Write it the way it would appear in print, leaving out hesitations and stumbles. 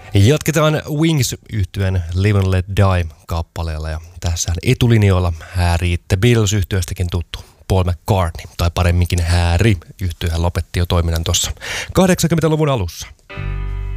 Jatketaan Wings-yhtyeen Live and Let Die-kappaleella ja tässä etulinjoilla häärii The Beatles-yhtyeestäkin tuttu Paul McCartney, tai paremminkin Harry. Yhtyehän lopetti jo toiminnan tuossa 80-luvun alussa.